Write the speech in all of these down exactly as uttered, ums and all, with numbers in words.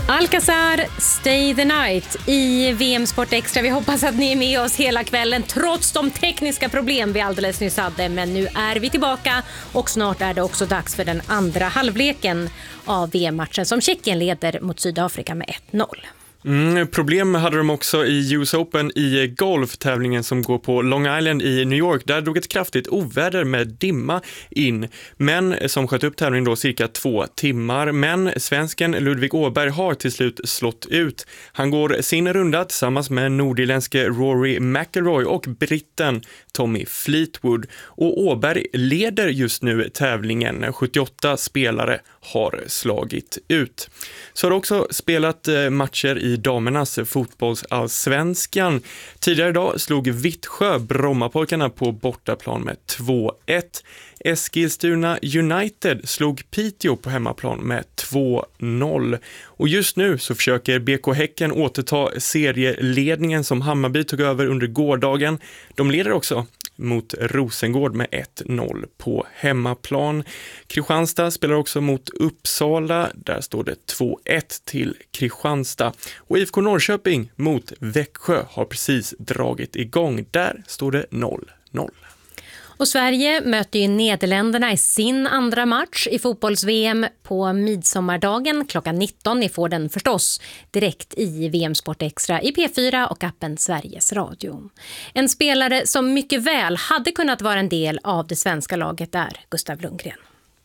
Alcazar, Stay the Night i V M Sport Extra. Vi hoppas att ni är med oss hela kvällen trots de tekniska problem vi alldeles nyss hade. Men nu är vi tillbaka och snart är det också dags för den andra halvleken av V M-matchen som Tjeckien leder mot Sydafrika med ett noll. Mm, problem hade de också i U S Open i golftävlingen som går på Long Island i New York. Där drog ett kraftigt oväder med dimma in, men som sköt upp tävlingen då cirka två timmar. Men svensken Ludvig Åberg har till slut slått ut. Han går sin runda tillsammans med nordirländske Rory McIlroy och britten Tommy Fleetwood. Och Åberg leder just nu tävlingen. sjuttioåtta spelare har slagit ut. Så har också spelat matcher i damernas fotbollsallsvenskan. Tidigare idag slog Vittsjö Brommapojkarna på bortaplan med två ett. Eskilstuna United slog Piteå på hemmaplan med två noll. Och just nu så försöker B K Häcken återta serieledningen som Hammarby tog över under gårdagen. De leder också mot Rosengård med ett noll på hemmaplan. Kristianstad spelar också mot Uppsala. Där står det två ett till Kristianstad. Och I F K Norrköping mot Växjö har precis dragit igång. Där står det noll noll. Och Sverige möter ju Nederländerna i sin andra match i fotbolls-V M på midsommardagen klockan nitton. Ni får den förstås direkt i V M Sport Extra i P fyra och appen Sveriges Radio. En spelare som mycket väl hade kunnat vara en del av det svenska laget är Gustav Lundgren.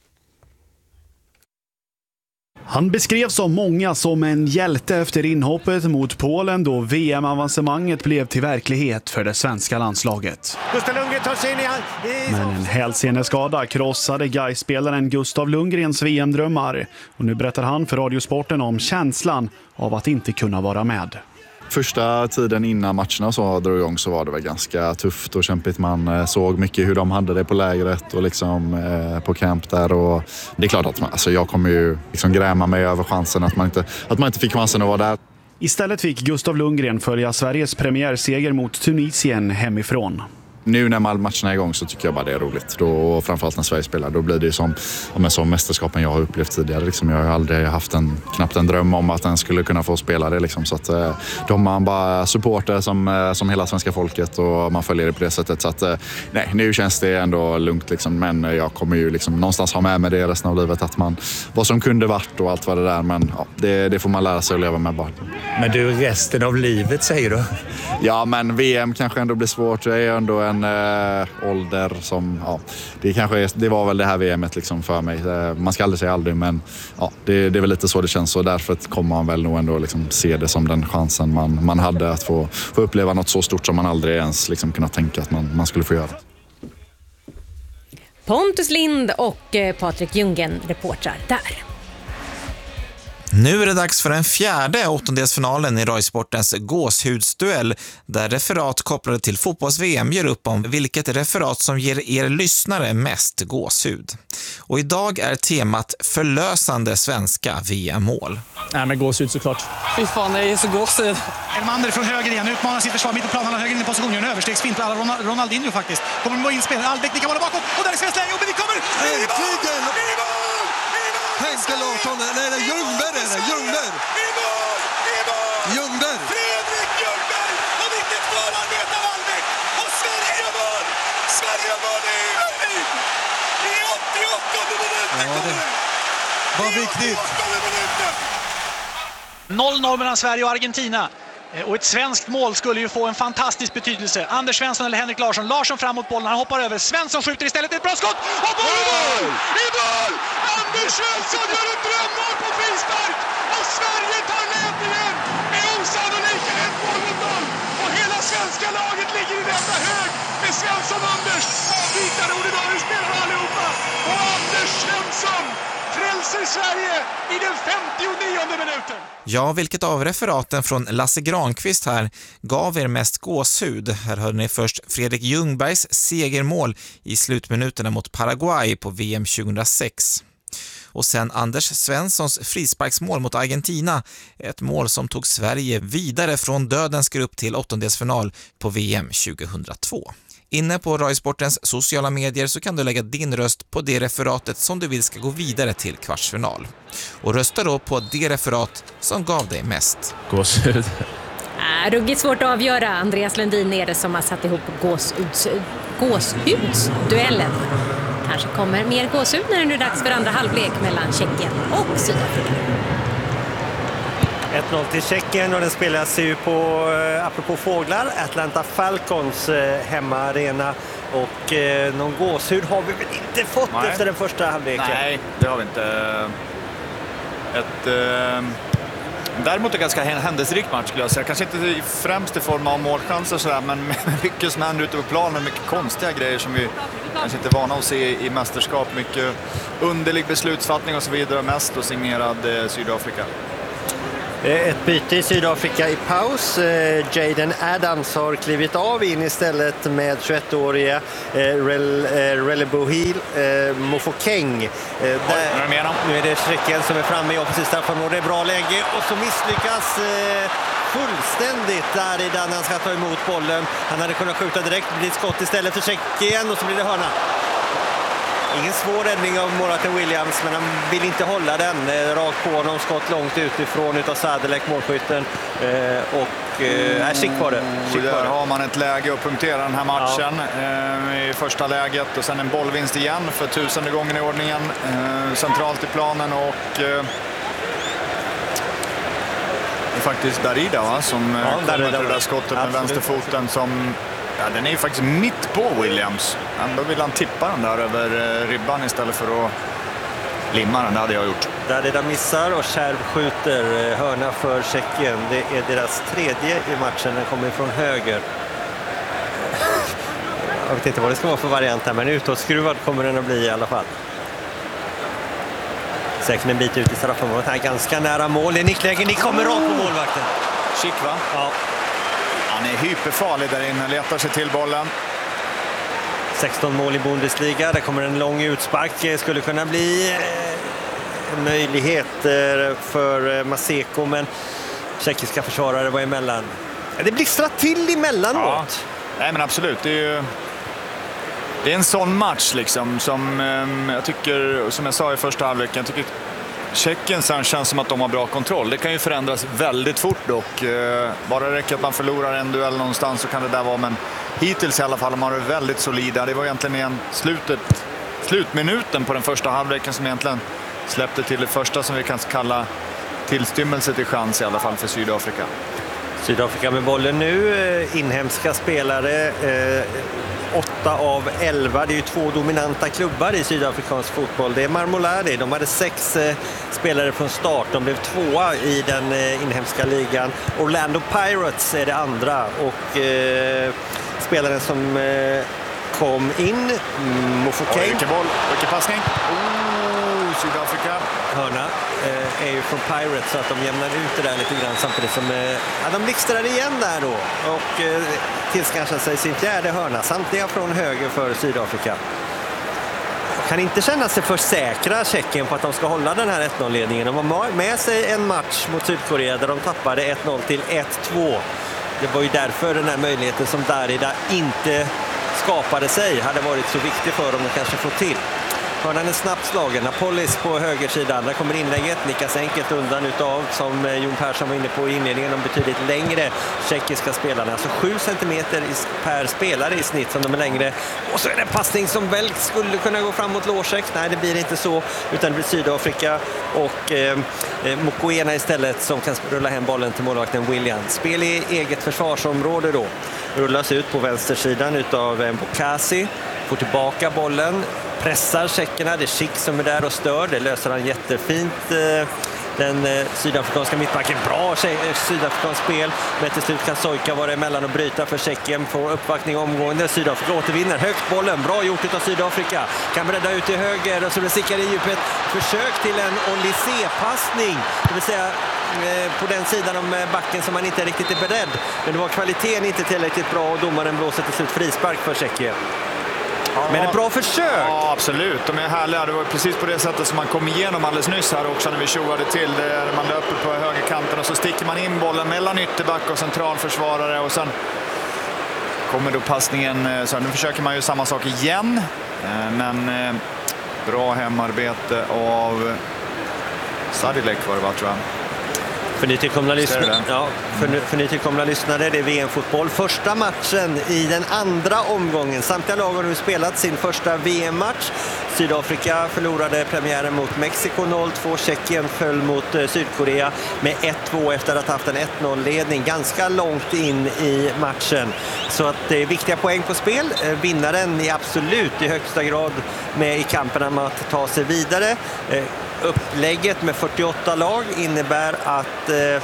Han beskrevs av många som en hjälte efter inhoppet mot Polen då V M-avancemanget blev till verklighet för det svenska landslaget. Gustav Lundgren tar sig in i... Men en hälseneskada krossade Gais-spelaren Gustav Lundgrens V M-drömmar. Och nu berättar han för Radiosporten om känslan av att inte kunna vara med. Första tiden innan matcherna så drog igång så var det väl ganska tufft och kämpigt. Man såg mycket hur de hade det på lägret och liksom eh, på camp där. Och det är klart att man, alltså jag kommer ju liksom gräma mig över chansen att man, inte, att man inte fick chansen att vara där. Istället fick Gustav Lundgren följa Sveriges premiärseger mot Tunisien hemifrån. Nu när matcherna är igång så tycker jag bara det är roligt. Då, framförallt när Sverige spelar, då blir det som, som mästerskapen jag har upplevt tidigare. Liksom, jag har aldrig haft en, knappt en dröm om att den skulle kunna få spela det. Liksom, så att, de man bara supporter som, som hela svenska folket och man följer det på det sättet. Så att, nej, nu känns det ändå lugnt. Liksom, men jag kommer ju liksom någonstans ha med mig det resten av livet. Att man, vad som kunde varit och allt vad det där. Men ja, det, det får man lära sig att leva med bara. Men du, resten av livet säger du? Ja, men V M kanske ändå blir svårt. Jag är ändå en äh, ålder som, ja, det kanske är, det var väl det här V M:et liksom för mig. Man ska aldrig säga aldrig, men ja, det, det är väl lite så det känns. Och därför kommer man väl nog ändå liksom se det som den chansen man, man hade att få, få uppleva något så stort som man aldrig ens liksom kunnat tänka att man, man skulle få göra. Pontus Lind och Patrik Ljunggren reportrar där. Nu är det dags för den fjärde åttondelsfinalen i Radiosportens gåshudsduell där referat kopplade till fotbolls-V M gör upp om vilket referat som ger er lyssnare mest gåshud. Och idag är temat förlösande svenska V M-mål. Nej, men gåshud såklart. Fy fan, det är så gåshud. Elmander från höger igen, utmanar sitt försvar mitt på planen, han har höger in i position, en överstegsfint på alla Ronaldinho faktiskt. Kommer med inspelare, Albeck, ni kan vara bakom, och där är svensk läge, och vi kommer! Äntligen! Henke Larsson, nej det är Ljungberg, är det, Ljungberg! I mål! I mål! Ljungberg! Fredrik Ljungberg! Och vilket målarbete av Albeck! Och Sverige mål! Sverige mål i i åttioåttonde minuten! Ja, det var viktigt! noll noll mellan Sverige och Argentina. Och ett svenskt mål skulle ju få en fantastisk betydelse. Anders Svensson eller Henrik Larsson. Larsson fram mot bollen, han hoppar över. Svensson skjuter istället, ett bra skott! Och boll i mål! I mål! Anders Svensson gör ett drömmål på frispark! Och Sverige tar ledningen med osannolika ett mål mot noll! Och hela svenska laget ligger i detta hög med Svensson och Anders. Avvikande ordinarie spelare allihopa. Och Anders Svensson frälser Sverige i den femtionionde minuten. Ja, vilket av referaten från Lasse Granqvist här gav er mest gåshud? Här hörde ni först Fredrik Ljungbergs segermål i slutminuterna mot Paraguay på V M tjugohundrasex. Och sen Anders Svenssons frisparksmål mot Argentina, ett mål som tog Sverige vidare från dödens grupp till åttondelsfinal på V M tjugohundratvå. Inne på Rai Sportens sociala medier så kan du lägga din röst på det referatet som du vill ska gå vidare till kvartsfinal. Och rösta då på det referat som gav dig mest. Gåshud. Äh, ruggigt svårt att avgöra. Andreas Lundin är det som har satt ihop gåshuds, gåshudsduellen. Kanske kommer mer gåshud när det nu är dags för andra halvlek mellan Tjeckien och Sydafrika. ett noll till Tjeckien och den spelas ju på, eh, apropå fåglar, Atlanta Falcons eh, hemmaarena. Och eh, någon gåshud har vi väl inte fått Nej. efter den första halvleken? Nej, det har vi inte. Ett, eh, däremot är det ganska händelserikt match skulle jag säga. Kanske inte främst i form av målchanser och sådär, men mycket som händer ute på planen, mycket konstiga grejer som vi kanske inte är vana att se i mästerskap. Mycket underlig beslutsfattning och så vidare, mest och signerad eh, Sydafrika. Ett byte i Sydafrika i paus. Jaden Adams har klivit av in istället med tjugoettåriga Rel, Relebohil Mofokeng. Nu är det Tjeckien som är framme i offensivt straffområde. Det är bra läge och så misslyckas fullständigt där i den han ska ta emot bollen. Han hade kunnat skjuta direkt, det blir ett skott istället för Tjeckien och så blir det hörna. Ingen svår räddning av Moratan Williams, men han vill inte hålla den. Rakt på honom, skott långt utifrån utav Sadelek, målskytten. Eh, och eh, skick var det. Skick där var det. har man ett läge att punktera den här matchen ja. eh, i första läget. Och sen en bollvinst igen för tusende gången i ordningen. Eh, centralt i planen och... Eh, det är faktiskt Darida va, som ja, kommer Darida, till det där skottet med vänsterfoten som... Ja, den är ju faktiskt mitt på Williams. Ändå vill han tippa den där över ribban istället för att limma den. Det hade jag gjort. Där det där missar och Kärv skjuter hörna för Tjeckien. Det är deras tredje i matchen. Den kommer från höger. Jag vet inte vad det ska vara för variant här, men utåtskruvad kommer den att bli i alla fall. Säkert en bit ut i straffområdet här. Ganska nära mål. Det är nickläge. Ni kommer rakt på målvakten. Chic va? Ja. Han är hyperfarlig där inne, letar sig till bollen. sexton mål i Bundesliga, där kommer en lång utspark. Skulle kunna bli en möjlighet för Maseko, men tjeckiska försvarare var emellan. Det blixtrar till emellanåt. Ja. Nej men absolut, det är ju... Det är en sån match liksom som jag tycker, som jag sa i första halvleken, jag tycker Tjeckien sen känns som att de har bra kontroll. Det kan ju förändras väldigt fort dock. Bara det räcker att man förlorar en duell någonstans så kan det där vara, men hittills i alla fall har man väldigt solida. Det var egentligen igen slutet, slutminuten på den första halvleken som egentligen släppte till det första som vi kan kalla tillstymmelse till chans i alla fall för Sydafrika. Sydafrika med bollen nu, inhemska spelare, åtta av elva. Det är ju två dominanta klubbar i sydafrikansk fotboll. Det är Marmolade, de hade sex eh, spelare från start. De blev tvåa i den eh, inhemska ligan. Orlando Pirates är det andra. Och eh, spelaren som eh, kom in, Mofokeng. Vilken boll, vilken passning. Oh, Sydafrika. Hörna eh, är ju från Pirates så att de jämnar ut det där lite grann samtidigt som eh, ja, de blixtrar igen där då. Och eh, tillskansar sig sin fjärde hörna, samtliga från höger för Sydafrika. Kan inte känna sig för säkra Tjeckien på att de ska hålla den här ett noll-ledningen. De har med sig en match mot Sydkorea där de tappade ett noll till ett två. Det var ju därför den här möjligheten som Darida inte skapade sig hade varit så viktig för dem att kanske få till. Hörnan är snabbt slagen. Napolis på högersidan. Där kommer inlägget. Nickas enkelt undan utav, som Jon Persson var inne på i inledningen, de betydligt längre tjeckiska spelarna. Alltså sju centimeter per spelare i snitt som de är längre. Och så är det en passning som väl skulle kunna gå fram mot Lorsek. Nej, det blir inte så. Utan det blir Sydafrika och eh, Mokoena istället som kan rulla hem bollen till målvakten Williams. Spel i eget försvarsområde då. Rullas ut på vänstersidan utav eh, Bokasi. Får tillbaka bollen. Pressar tjeckerna, det är Schick som är där och stör. Det löser han jättefint. Den sydafrikanska mittbacken, bra sydafrikansk spel. Men till slut kan Sojka vara emellan och bryta för Tjeckien. Får uppvaktning omgående. Sydafrika återvinner. Högt bollen, bra gjort av Sydafrika. Kan bredda ut till höger och så sickar i djupet. Försök till en Olysée-passning. Det vill säga på den sidan om backen som man inte riktigt är beredd. Men det var kvaliteten inte tillräckligt bra och domaren blåser till slut frispark för Tjeckien. Ja, men ett bra försök. Ja, absolut. De är härliga. Det var precis på det sättet som man kom igenom alldeles nyss här också när vi tjovade till. Det man löper på högerkanten och så sticker man in bollen mellan ytterback och centralförsvarare och sen kommer då passningen, så nu försöker man ju samma sak igen, men bra hemarbete av Sadilek var det, va, tror jag. För nytillkomna lyssnare, ja, för, för nytillkomna lyssnare, det är V M-fotboll. Första matchen i den andra omgången. Samtliga lag har nu spelat sin första V M-match. Sydafrika förlorade premiären mot Mexiko noll två. Tjeckien föll mot Sydkorea med ett två efter att ha haft en ett noll-ledning ganska långt in i matchen. Så att det är viktiga poäng på spel. Vinnaren är absolut i högsta grad med i kampen om att ta sig vidare. Upplägget med fyrtioåtta lag innebär att eh,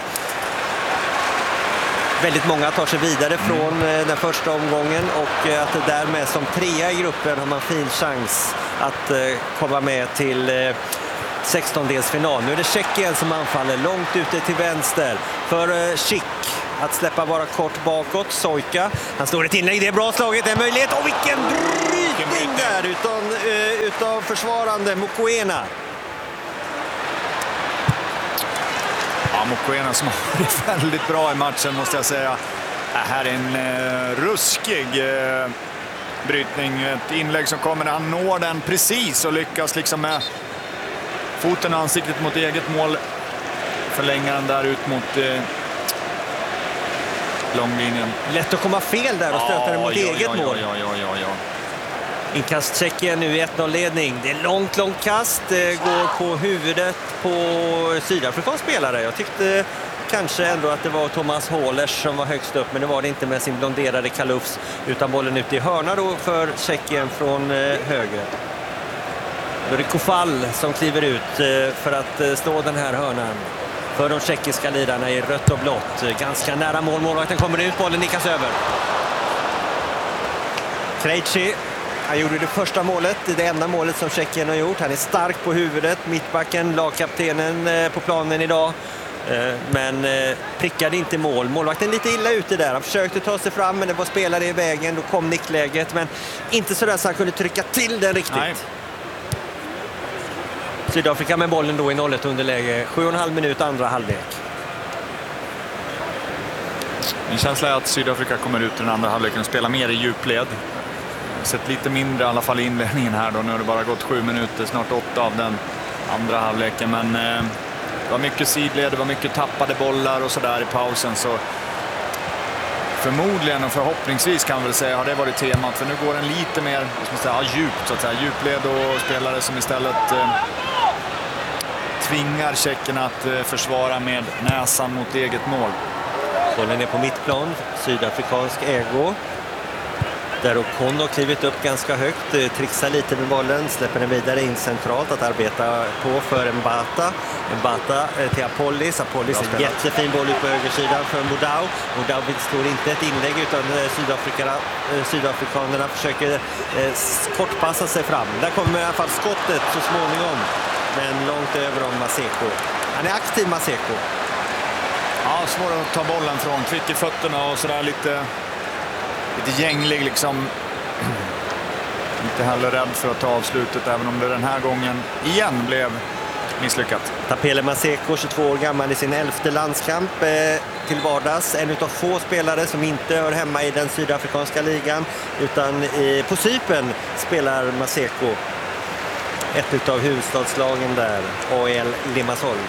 väldigt många tar sig vidare från eh, den första omgången, och eh, att därmed som trea i gruppen har man fin chans att eh, komma med till eh, sextondelsfinal. Nu är det Tjeckien som anfaller långt ute till vänster för eh, Schick att släppa bara kort bakåt. Sojka, han slår ett inlägg, det är bra slaget, det är möjlighet, och vilken brytning där utan, eh, utav försvarande Mokoena. Ja, Mokoena som har varit väldigt bra i matchen, måste jag säga. Det här är en eh, ruskig eh, brytning. Ett inlägg som kommer när han når den precis och lyckas liksom med foten och ansiktet mot eget mål. Förlänger den där ut mot eh, långlinjen. Lätt att komma fel där och stöta ja, den mot ja, eget ja, mål. Ja, ja, ja, ja. Inkast Tjeckien nu i ett noll-ledning. Det är långt, långt kast. Det går på huvudet på sydafrikansk spelare. Jag tyckte kanske ändå att det var Thomas Hålers som var högst upp, men det var det inte med sin blonderade kalufs, utan bollen ut i hörna då för Tjeckien från höger. Då är det Kofall som kliver ut för att slå den här hörnan för de tjeckiska lidarna i rött och blått. Ganska nära mål. Målvakten kommer ut, bollen nickas över. Krejci, han gjorde det första målet, det enda målet som Tjeckien har gjort. Han är stark på huvudet, mittbacken, lagkaptenen på planen idag. Men prickade inte mål. Målvakten lite illa ute där. Han försökte ta sig fram, men det var spelare i vägen. Då kom nickläget, men inte så där så han kunde trycka till den riktigt. Nej. Sydafrika med bollen då i noll ett underläge. Sju och en halv minut andra halvlek. Min känsla är att Sydafrika kommer ut i den andra halvleken och spelar mer i djupled. Sett lite mindre i alla fall i inledningen här då. Nu har det bara gått sju minuter, snart åtta av den andra halvleken. Men eh, det var mycket sidled, det var mycket tappade bollar och sådär i pausen. Så förmodligen och förhoppningsvis kan man väl säga har det varit temat. För nu går den lite mer säga, djupt så att säga. Djupled och spelare som istället eh, tvingar tjeckerna att eh, försvara med näsan mot eget mål. Bollen är på mittplan, sydafrikansk ägo. Där Ocon har klivit upp ganska högt, trixar lite med bollen, släpper den vidare in centralt att arbeta på för Mbata. Mbata till Apollis. Apollis en jättefin boll ut på högersidan för Modau. Modau slår inte ett inlägg utan sydafrikanerna försöker eh, kortpassa sig fram. Där kommer i alla fall skottet så småningom, men långt över om Maseko. Han är aktiv, Maseko. Ja, svår att ta bollen från, kvick i fötterna och sådär lite... Lite gänglig liksom. Inte heller rädd för att ta avslutet, även om det den här gången igen blev misslyckat. Tapele Maseko, tjugotvå år gammal, i sin elfte landskamp eh, till vardags. En utav få spelare som inte hör hemma i den sydafrikanska ligan, utan i, på Cypern spelar Maseko. Ett utav huvudstadslagen där, A L Limassol.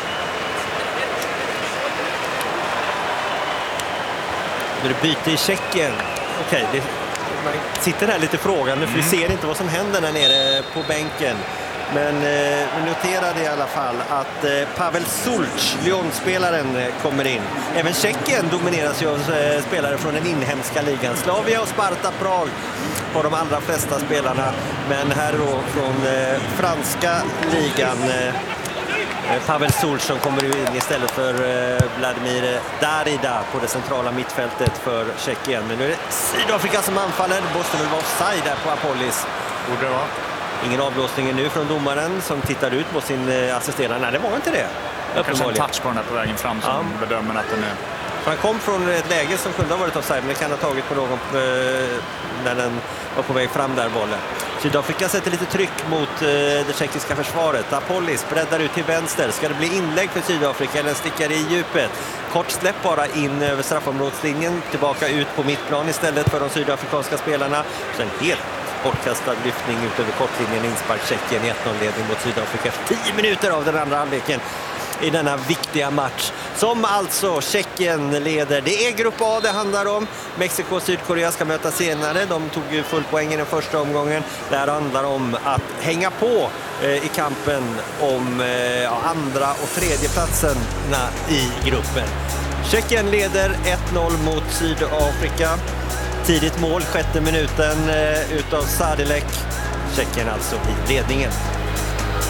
Nu är det byte i Tjeckien. Okej, okay, man sitter här lite frågande, för vi ser inte vad som händer där nere på bänken. Men eh, vi noterade i alla fall att eh, Pavel Sulc, Lyon-spelaren, eh, kommer in. Även Tjeckien domineras ju av eh, spelare från den inhemska ligan. Slavia och Sparta Prag har de allra flesta spelarna. Men här då från eh, franska ligan... Eh, Pavel Sulc som kommer in istället för Vladimir Darida på det centrala mittfältet för Tjeckien. Men nu är det Sydafrika som anfaller. Det måste väl vara offside där på Apollis. Borde det vara. Ingen avblåsning nu från domaren som tittar ut mot sin assisterande. Nej, det var inte det. Kanske en touch på den här på vägen fram som ja. bedömer att den är... Han kom från ett läge som kunde ha varit offside, men det kan ha tagit på någon eh, när den var på väg fram där, bollen. Sydafrika sätter lite tryck mot eh, det tjeckiska försvaret. Apolis breddar ut till vänster. Ska det bli inlägg för Sydafrika eller stickar i djupet? Kort släpp bara in över straffområdeslinjen. Tillbaka ut på mittplan istället för de sydafrikanska spelarna. Sen helt bortkastad lyftning ut över kortlinjen. Inspark Tjeckien i ett noll-ledning mot Sydafrika. tio minuter av den andra halvleken i denna viktiga match som alltså Tjeckien leder. Det är grupp A det handlar om. Mexiko och Sydkorea ska möta senare. De tog ju full poäng i den första omgången. Det här handlar om att hänga på eh, i kampen om eh, andra och tredje platserna i gruppen. Tjeckien leder ett noll mot Sydafrika. Tidigt mål, sjätte minuten eh, utav Sadilek. Tjeckien alltså i ledningen.